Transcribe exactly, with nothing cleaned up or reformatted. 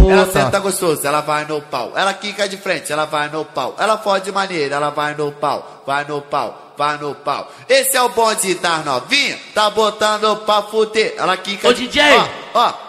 Ela senta gostoso, ela vai no pau. Ela quica de frente, ela vai no pau. Ela fode maneira, ela vai no pau. Vai no pau, vai no pau. Esse é o bonde das novinha, tá botando pra fuder. Ela quica Ô, de... D J! Ó, ó.